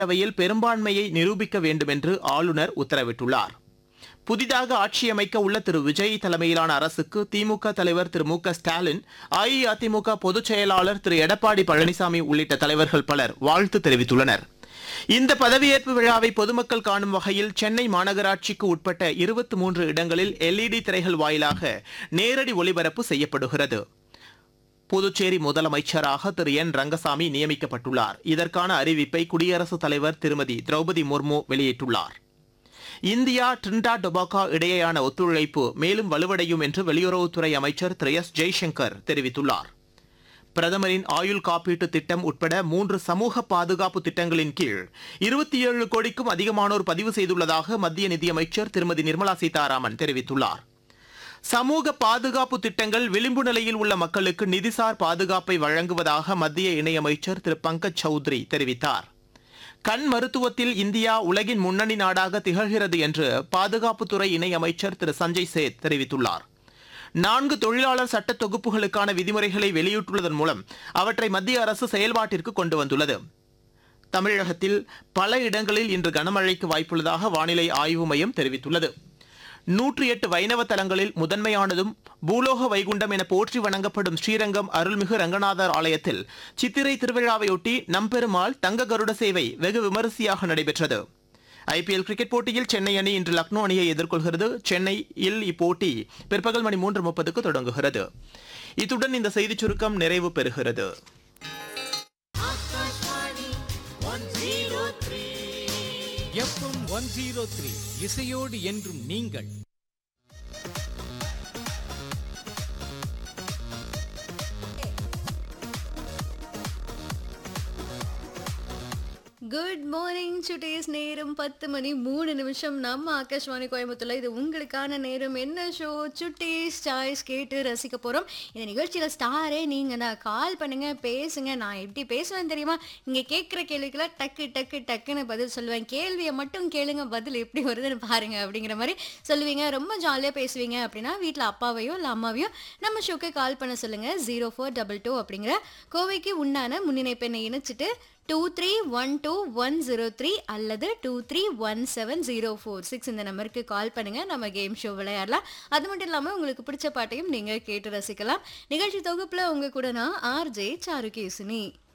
சட்டசபையில் பெரும்பான்மையை நிரூபிக்க வேண்டும் என்று ஆளுநர் உத்தரவிட்டுள்ளார். புதிதாக ஆட்சியமைக்க உள்ள திரு விஜய் தலைமையிலான அரசுக்கு திமுக தலைவர் திரு மு.க. ஸ்டாலின், அஇஅதிமுக பொதுச் செயலாளர் திரு எடப்பாடி பழனிசாமி உள்ளிட்ட தலைவர்கள் பலர் வாழ்த்து தெரிவித்துள்ளனர். இந்த பதவியேற்பு விழாவை பொதுமக்கள் காணும் வகையில் சென்னை மாநகராட்சிக்கு உட்பட்ட 23 இடங்களில் LED திரைகள் வாயிலாக நேரடி ஒளிபரப்பு செய்யப்படுகிறது. புதுச்சேரி முதலமைச்சராக திரு என் ரங்கசாமி நியமிக்கப்பட்டுள்ளார். இதற்கான அறிவிப்பை குடியரசுத் தலைவர் திருமதி திரௌபதி முர்மு வெளியிட்டுள்ளார். இந்தியா டிரினிடாட் டொபாகோ இடையேயான ஒத்துழைப்பு மேலும் வலுவடையும் என்று வெளியுறவுத்துறை அமைச்சர் திரு எஸ். ஜெய்சங்கர் தெரிவித்துள்ளார். பிரதமரின் ஆயுள் காப்பீட்டு திட்டம் உட்பட 3 சமூக பாதுகாப்பு திட்டங்களின் கீழ் 27 கோடிக்கும் அதிகமானோர் பதிவு செய்துள்ளதாக மத்திய நிதியமைச்சர் திருமதி நிர்மலா சீதாராமன் தெரிவித்துள்ளார். சமூக பாதுகாப்பு திட்டங்கள் விளிம்பு நிலையில் உள்ள மக்களுக்கு நிதிசார் பாதுகாப்பை வழங்குவதாக மத்திய இணையமைச்சர் திரு பங்கஜ் சௌத்ரி தெரிவித்தார். கண் மருத்துவத்தில் இந்தியா உலகின் முன்னணி நாடாக திகழ்கிறது என்று பாதுகாப்புத்துறை இணையமைச்சர் திரு சஞ்சய் சேத் தெரிவித்துள்ளார். 4 தொழிலாளர் சட்ட தொகுப்புகளுக்கான விதிமுறைகளை வெளியிட்டுள்ளதன் மூலம் அவற்றை மத்திய அரசு செயல்பாட்டிற்கு கொண்டு வந்துள்ளது. தமிழகத்தில் பல இடங்களில் இன்று கனமழைக்கு வாய்ப்புள்ளதாக வானிலை ஆய்வு மையம் தெரிவித்துள்ளது. 108 வைணவ தலங்களில் முதன்மையானதும் பூலோக வைகுண்டம் என போற்றி வணங்கப்படும் ஸ்ரீரங்கம் அருள்மிகு ரங்கநாதர் ஆலயத்தில் சித்திரை திருவிழாவையொட்டி நம்பெருமாள் தங்க கருட சேவை வெகு விமரிசையாக நடைபெற்றது. IPL கிரிக்கெட் போட்டியில் சென்னை அணி இன்று லக்னோ அணியை எதிர்கொள்கிறது. சென்னையில் இப்போட்டி பிற்பகல் மணி 3:30க்கு தொடங்குகிறது. இத்துடன் இந்த செய்திச் சுருக்கம் நிறைவு பெறுகிறது. FM 103 இசையோடு என்றும் நீங்கள். குட் மார்னிங் சுட்டீஸ். நேரம் 10:03 நம்ம ஆகாஷ்வாணி கோயம்புத்தூர்ல இது உங்களுக்கான நேரம். என்ன ஷோ? சுட்டீஸ் சாய்ஸ் கேட்டு ரசிக்க போறோம். இந்த நிகழ்ச்சியில ஸ்டாரே நீங்க தான். கால் பண்ணுங்க, பேசுங்க. நான் எப்படி பேசுவேன் தெரியுமா? நீங்க கேட்குற கேள்விக்கெல்லாம் டக்கு டக்கு டக்குன்னு பதில் சொல்லுவேன். கேள்வியை மட்டும் கேளுங்க, பதில் எப்படி வருதுன்னு பாருங்க அப்படிங்கிற மாதிரி சொல்லுவீங்க. ரொம்ப ஜாலியாக பேசுவீங்க. அப்படின்னா வீட்டில் அப்பாவையோ இல்லை அம்மாவையோ நம்ம ஷோக்கு கால் பண்ண சொல்லுங்க. 0422 அப்படிங்கிற கோவைக்கு உண்டான முன்னிணைப்பு எண்ணை இணைச்சிட்டு 2312-103 அல்லது 2317-046 இந்த நம்பருக்கு கால் பண்ணுங்க. நம்ம கேம் ஷோ விளையாடலாம். அது மட்டும் இல்லாமல் உங்களுக்கு பிடிச்ச பாட்டையும் நீங்க கேட்டு ரசிக்கலாம். நிகழ்ச்சி தொகுப்புல உங்க கூட நான் RJ சாருகேசினி.